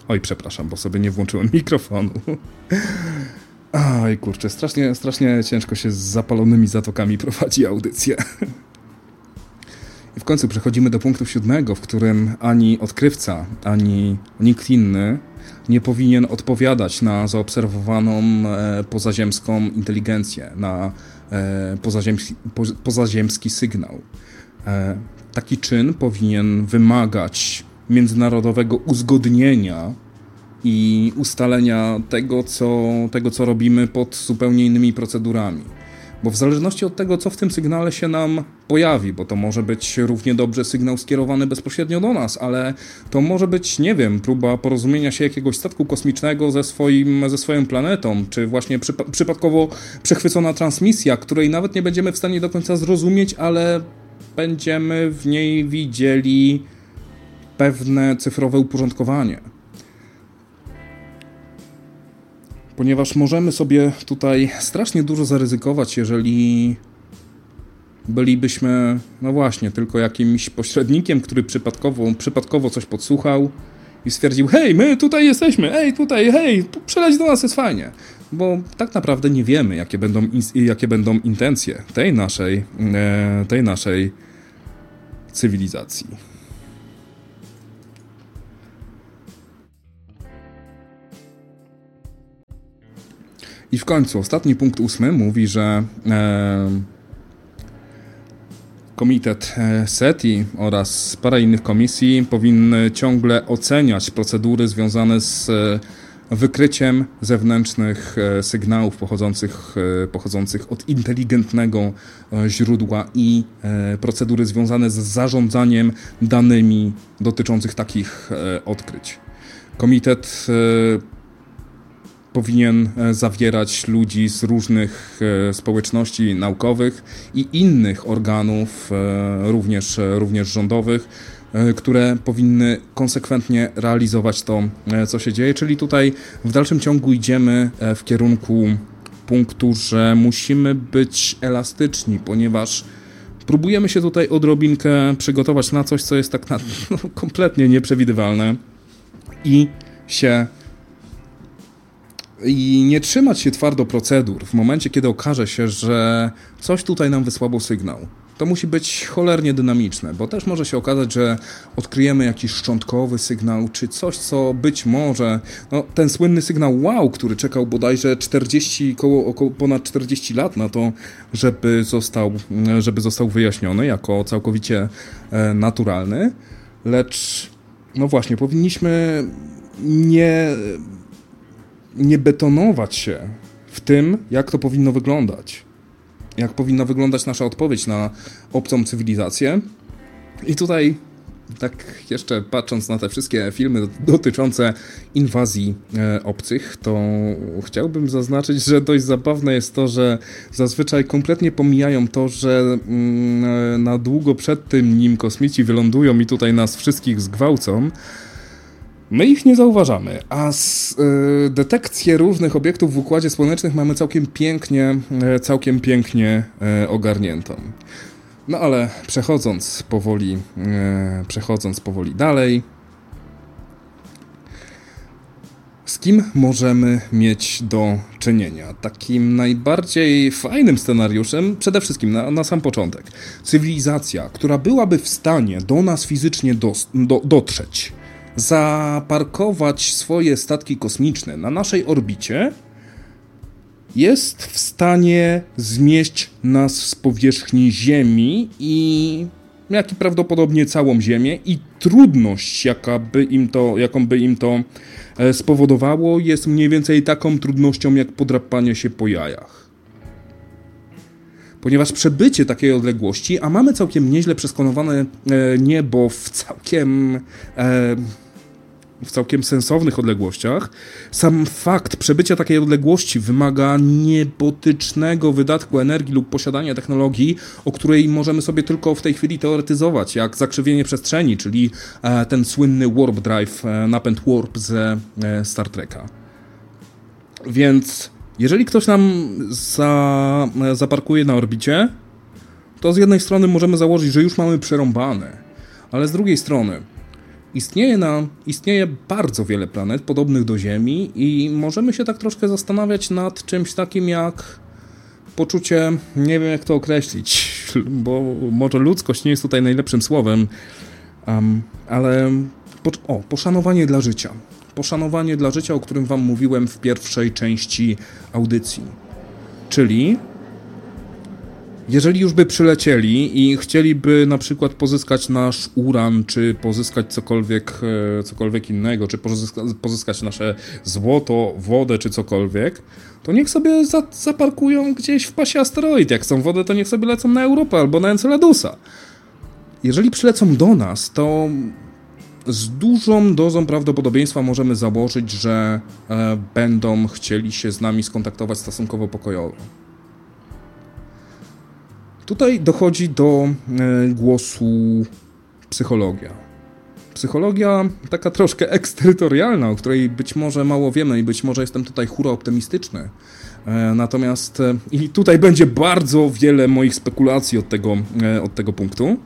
Oj, przepraszam, bo sobie nie włączyłem mikrofonu. Oj, kurczę, strasznie ciężko się z zapalonymi zatokami prowadzi audycję. I w końcu przechodzimy do punktu 7, w którym ani odkrywca, ani nikt inny nie powinien odpowiadać na zaobserwowaną pozaziemską inteligencję, na pozaziemski sygnał. Taki czyn powinien wymagać międzynarodowego uzgodnienia i ustalenia tego, co robimy pod zupełnie innymi procedurami. Bo w zależności od tego, co w tym sygnale się nam pojawi, bo to może być równie dobrze sygnał skierowany bezpośrednio do nas, ale to może być, nie wiem, próba porozumienia się jakiegoś statku kosmicznego ze swoją planetą, czy właśnie przypadkowo przechwycona transmisja, której nawet nie będziemy w stanie do końca zrozumieć, ale będziemy w niej widzieli pewne cyfrowe uporządkowanie. Ponieważ możemy sobie tutaj strasznie dużo zaryzykować, jeżeli bylibyśmy, no właśnie, tylko jakimś pośrednikiem, który przypadkowo coś podsłuchał i stwierdził: hej, my tutaj jesteśmy, hej, przeleć do nas, jest fajnie. Bo tak naprawdę nie wiemy, jakie będą intencje tej naszej cywilizacji. I w końcu ostatni punkt 8 mówi, że Komitet SETI oraz parę innych komisji powinny ciągle oceniać procedury związane z wykryciem zewnętrznych sygnałów pochodzących od inteligentnego źródła i procedury związane z zarządzaniem danymi dotyczących takich odkryć. Komitet powinien zawierać ludzi z różnych społeczności naukowych i innych organów, również rządowych, które powinny konsekwentnie realizować to, co się dzieje. Czyli tutaj w dalszym ciągu idziemy w kierunku punktu, że musimy być elastyczni, ponieważ próbujemy się tutaj odrobinkę przygotować na coś, co jest tak kompletnie nieprzewidywalne i nie trzymać się twardo procedur w momencie, kiedy okaże się, że coś tutaj nam wysłało sygnał. To musi być cholernie dynamiczne, bo też może się okazać, że odkryjemy jakiś szczątkowy sygnał, czy coś, co być może, ten słynny sygnał wow, który czekał bodajże około ponad 40 lat na to, żeby został wyjaśniony jako całkowicie naturalny, lecz no właśnie, powinniśmy nie betonować się w tym, jak to powinno wyglądać. Jak powinna wyglądać nasza odpowiedź na obcą cywilizację. I tutaj, tak jeszcze patrząc na te wszystkie filmy dotyczące inwazji obcych, to chciałbym zaznaczyć, że dość zabawne jest to, że zazwyczaj kompletnie pomijają to, że na długo przed tym, nim kosmici wylądują i tutaj nas wszystkich zgwałcą, my ich nie zauważamy, a detekcję różnych obiektów w Układzie Słonecznym mamy całkiem pięknie ogarniętą. No ale przechodząc powoli dalej, z kim możemy mieć do czynienia? Takim najbardziej fajnym scenariuszem, przede wszystkim na sam początek, cywilizacja, która byłaby w stanie do nas fizycznie dotrzeć, zaparkować swoje statki kosmiczne na naszej orbicie, jest w stanie zmieść nas z powierzchni Ziemi jak i prawdopodobnie całą Ziemię, i trudność, jaką by im to spowodowało, jest mniej więcej taką trudnością jak podrapanie się po jajach. Ponieważ przebycie takiej odległości, a mamy całkiem nieźle przeskonowane niebo w całkiem sensownych odległościach, sam fakt przebycia takiej odległości wymaga niebotycznego wydatku energii lub posiadania technologii, o której możemy sobie tylko w tej chwili teoretyzować, jak zakrzywienie przestrzeni, czyli ten słynny warp drive, napęd warp ze Star Treka. Więc jeżeli ktoś nam zaparkuje na orbicie, to z jednej strony możemy założyć, że już mamy przerąbane, ale z drugiej strony, Istnieje bardzo wiele planet podobnych do Ziemi i możemy się tak troszkę zastanawiać nad czymś takim jak poczucie, nie wiem jak to określić, bo może ludzkość nie jest tutaj najlepszym słowem, ale poszanowanie dla życia. Poszanowanie dla życia, o którym wam mówiłem w pierwszej części audycji. Czyli jeżeli już by przylecieli i chcieliby na przykład pozyskać nasz uran, czy pozyskać cokolwiek innego, czy pozyskać nasze złoto, wodę, czy cokolwiek, to niech sobie zaparkują gdzieś w pasie asteroid. Jak chcą wodę, to niech sobie lecą na Europę albo na Enceladusa. Jeżeli przylecą do nas, to z dużą dozą prawdopodobieństwa możemy założyć, że będą chcieli się z nami skontaktować stosunkowo pokojowo. Tutaj dochodzi do głosu psychologia. Psychologia taka troszkę eksterytorialna, o której być może mało wiemy i być może jestem tutaj hura optymistyczny. Natomiast i tutaj będzie bardzo wiele moich spekulacji od tego punktu.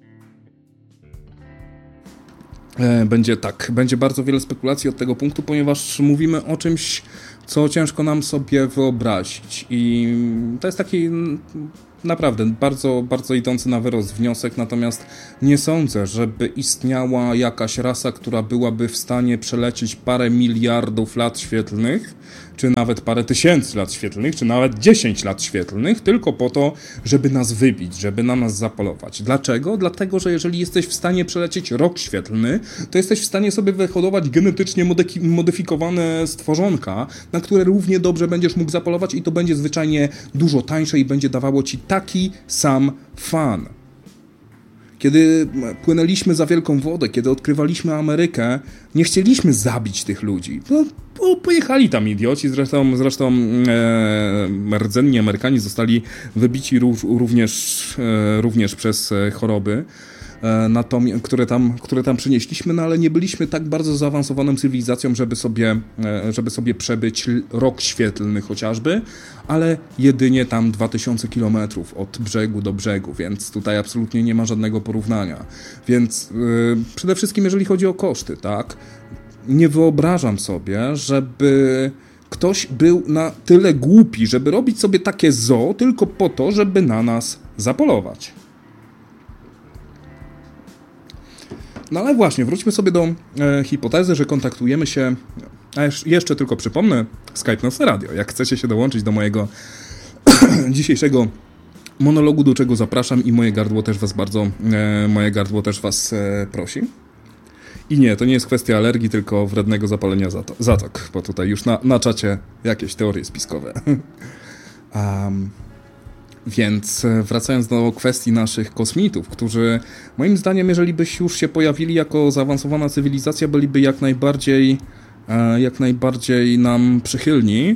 Będzie bardzo wiele spekulacji od tego punktu, ponieważ mówimy o czymś, co ciężko nam sobie wyobrazić. I to jest taki naprawdę bardzo, bardzo idący na wyrost wniosek, natomiast nie sądzę, żeby istniała jakaś rasa, która byłaby w stanie przelecieć parę miliardów lat świetlnych, czy nawet parę tysięcy lat świetlnych, czy nawet 10 lat świetlnych, tylko po to, żeby nas wybić, żeby na nas zapolować. Dlaczego? Dlatego, że jeżeli jesteś w stanie przelecieć rok świetlny, to jesteś w stanie sobie wyhodować genetycznie modyfikowane stworzonka, na które równie dobrze będziesz mógł zapolować i to będzie zwyczajnie dużo tańsze i będzie dawało ci taki sam fan. Kiedy płynęliśmy za wielką wodę, kiedy odkrywaliśmy Amerykę, nie chcieliśmy zabić tych ludzi. Pojechali tam idioci, zresztą rdzenni Amerykanie zostali wybici również przez choroby, które tam przynieśliśmy, no ale nie byliśmy tak bardzo zaawansowaną cywilizacją, żeby sobie przebyć rok świetlny chociażby, ale jedynie tam 2000 kilometrów od brzegu do brzegu, więc tutaj absolutnie nie ma żadnego porównania. Więc przede wszystkim jeżeli chodzi o koszty, tak, nie wyobrażam sobie, żeby ktoś był na tyle głupi, żeby robić sobie takie zoo tylko po to, żeby na nas zapolować. No ale właśnie, wróćmy sobie do hipotezy, że kontaktujemy się, a jeszcze tylko przypomnę, Skype Nocy Radio. Jak chcecie się dołączyć do mojego dzisiejszego monologu, do czego zapraszam i moje gardło też was prosi. I nie, to nie jest kwestia alergii, tylko wrednego zapalenia zatok, bo tutaj już na czacie jakieś teorie spiskowe. Więc wracając do kwestii naszych kosmitów, którzy moim zdaniem, jeżeli byś już się pojawili jako zaawansowana cywilizacja, byliby jak najbardziej nam przychylni,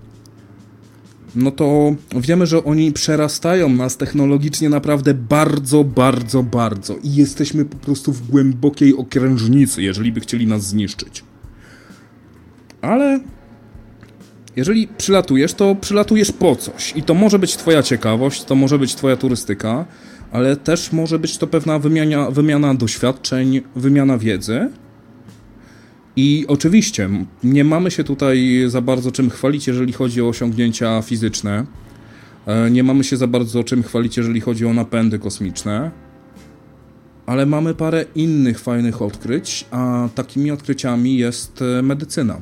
no to wiemy, że oni przerastają nas technologicznie naprawdę bardzo, bardzo, bardzo i jesteśmy po prostu w głębokiej okrężnicy, jeżeli by chcieli nas zniszczyć. Ale jeżeli przylatujesz, to przylatujesz po coś i to może być twoja ciekawość, to może być twoja turystyka, ale też może być to pewna wymiana doświadczeń, wymiana wiedzy. I oczywiście nie mamy się tutaj za bardzo czym chwalić, jeżeli chodzi o osiągnięcia fizyczne. Nie mamy się za bardzo czym chwalić, jeżeli chodzi o napędy kosmiczne. Ale mamy parę innych fajnych odkryć, a takimi odkryciami jest medycyna.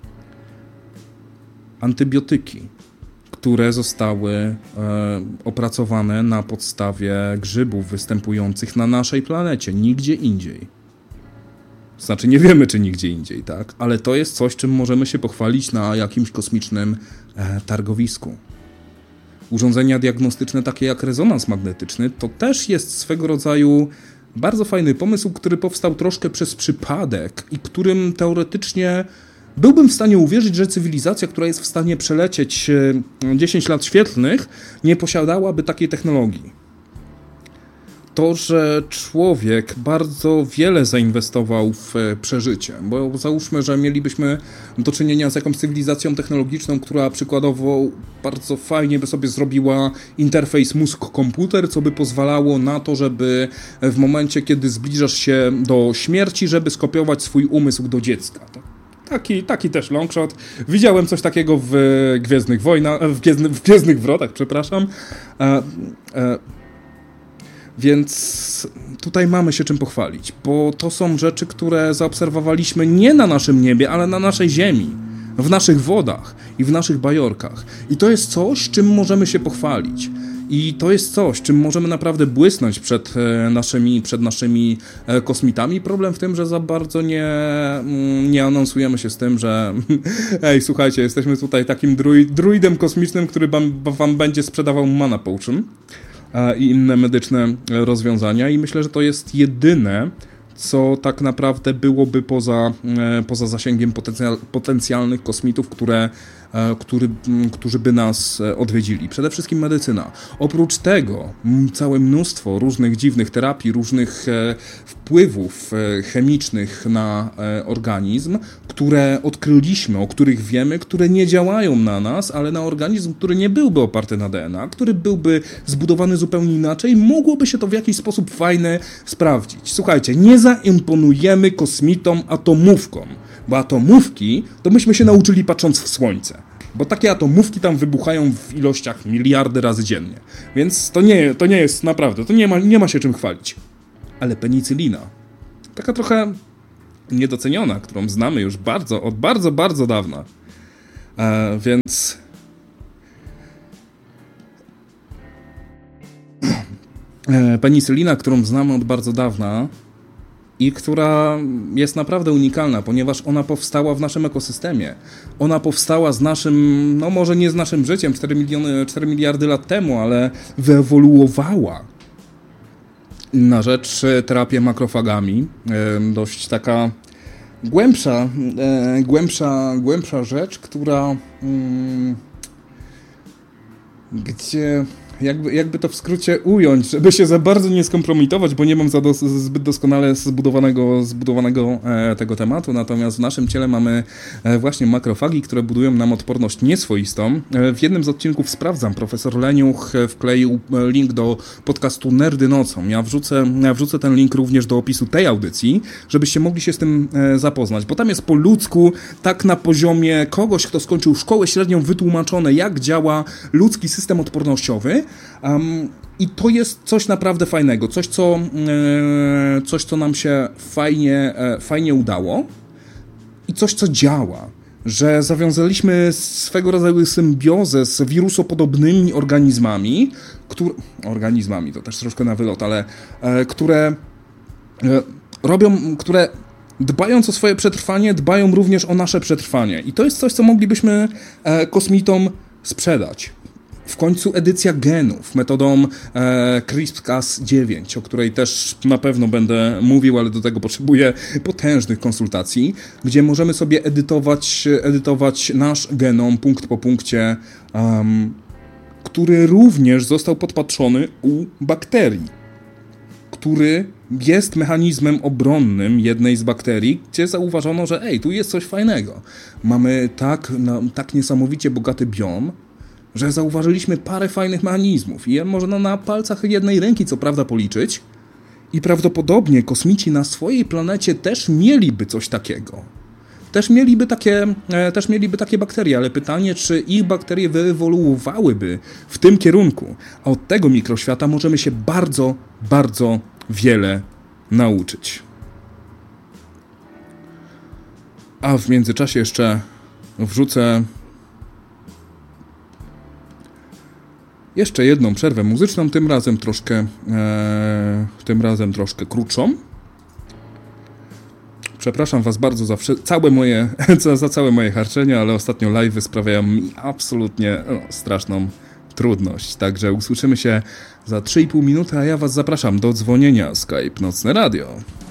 Antybiotyki, które zostały opracowane na podstawie grzybów występujących na naszej planecie, nigdzie indziej. Znaczy nie wiemy, czy nigdzie indziej, tak? Ale to jest coś, czym możemy się pochwalić na jakimś kosmicznym targowisku. Urządzenia diagnostyczne takie jak rezonans magnetyczny to też jest swego rodzaju bardzo fajny pomysł, który powstał troszkę przez przypadek i którym teoretycznie byłbym w stanie uwierzyć, że cywilizacja, która jest w stanie przelecieć 10 lat świetlnych, nie posiadałaby takiej technologii. to, że człowiek bardzo wiele zainwestował w przeżycie, bo załóżmy, że mielibyśmy do czynienia z jakąś cywilizacją technologiczną, która przykładowo bardzo fajnie by sobie zrobiła interfejs mózg-komputer, co by pozwalało na to, żeby w momencie, kiedy zbliżasz się do śmierci, żeby skopiować swój umysł do dziecka. Taki też longshot. Widziałem coś takiego w Gwiezdnych Wojnach, w Gwiezdnych Wrotach, przepraszam. Więc tutaj mamy się czym pochwalić, bo to są rzeczy, które zaobserwowaliśmy nie na naszym niebie, ale na naszej ziemi, w naszych wodach i w naszych bajorkach. I to jest coś, czym możemy się pochwalić. I to jest coś, czym możemy naprawdę błysnąć przed naszymi kosmitami. Problem w tym, że za bardzo nie anonsujemy się z tym, że ej, słuchajcie, jesteśmy tutaj takim druidem kosmicznym, który wam będzie sprzedawał mana potion i inne medyczne rozwiązania. I myślę, że to jest jedyne, co tak naprawdę byłoby poza zasięgiem potencjalnych kosmitów, którzy by nas odwiedzili. Przede wszystkim medycyna. Oprócz tego całe mnóstwo różnych dziwnych terapii, różnych wpływów chemicznych na organizm, które odkryliśmy, o których wiemy, które nie działają na nas, ale na organizm, który nie byłby oparty na DNA, który byłby zbudowany zupełnie inaczej, mogłoby się to w jakiś sposób fajny sprawdzić. Słuchajcie, nie zaimponujemy kosmitom atomówką, bo atomówki to myśmy się nauczyli patrząc w słońce. Bo takie atomówki tam wybuchają w ilościach miliardy razy dziennie. Więc to nie jest naprawdę, to nie ma się czym chwalić. Ale penicylina, taka trochę niedoceniona, którą znamy już od bardzo dawna. Więc penicylina, którą znamy od bardzo dawna i która jest naprawdę unikalna, ponieważ ona powstała w naszym ekosystemie. Ona powstała z naszym, no może nie z naszym życiem 4 miliardy lat temu, ale wyewoluowała na rzecz terapii makrofagami. Dość taka głębsza rzecz, która gdzie jakby to w skrócie ująć, żeby się za bardzo nie skompromitować, bo nie mam zbyt doskonale zbudowanego tego tematu, natomiast w naszym ciele mamy właśnie makrofagi, które budują nam odporność nieswoistą. W jednym z odcinków Sprawdzam, profesor Leniuch wkleił link do podcastu Nerdy Nocą. Ja wrzucę ten link również do opisu tej audycji, żebyście mogli się z tym zapoznać, bo tam jest po ludzku, tak na poziomie kogoś, kto skończył szkołę średnią, wytłumaczone, jak działa ludzki system odpornościowy. I to jest coś naprawdę fajnego, coś co nam się fajnie udało i coś, co działa, że zawiązaliśmy swego rodzaju symbiozę z wirusopodobnymi organizmami, to też troszkę na wylot, ale które dbając o swoje przetrwanie, dbają również o nasze przetrwanie. I to jest coś, co moglibyśmy kosmitom sprzedać. W końcu edycja genów metodą CRISPR-Cas9, o której też na pewno będę mówił, ale do tego potrzebuję potężnych konsultacji, gdzie możemy sobie edytować nasz genom punkt po punkcie, który również został podpatrzony u bakterii, który jest mechanizmem obronnym jednej z bakterii, gdzie zauważono, że tu jest coś fajnego. Mamy tak niesamowicie bogaty biom, że zauważyliśmy parę fajnych mechanizmów i je można na palcach jednej ręki co prawda policzyć i prawdopodobnie kosmici na swojej planecie też mieliby coś takiego. Też mieliby takie bakterie, ale pytanie, czy ich bakterie wyewoluowałyby w tym kierunku, a od tego mikroświata możemy się bardzo, bardzo wiele nauczyć. A w międzyczasie jeszcze wrzucę jeszcze jedną przerwę muzyczną, tym razem troszkę krótszą. Przepraszam was bardzo za całe moje harczenie, ale ostatnio live'y sprawiają mi absolutnie straszną trudność. Także usłyszymy się za 3,5 minuty, a ja was zapraszam do dzwonienia Skype Nocne Radio.